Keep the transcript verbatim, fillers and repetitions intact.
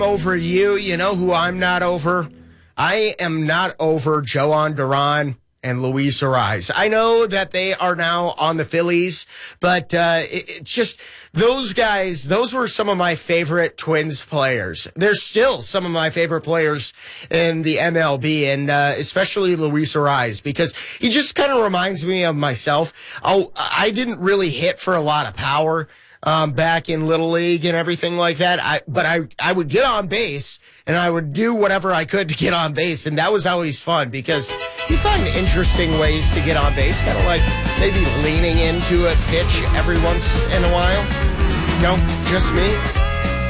over you. You know who I'm not over? I am not over Joan Duran and Luis Ariz. I know that they are now on the Phillies, but uh, it, it's just those guys, those were some of my favorite Twins players. They're still some of my favorite players in the M L B, and uh, especially Luis Ariz, because he just kind of reminds me of myself. Oh, I didn't really hit for a lot of power um, back in Little League and everything like that, I, but I, I would get on base, and I would do whatever I could to get on base, and that was always fun because you find interesting ways to get on base, kind of like maybe leaning into a pitch every once in a while. No, just me.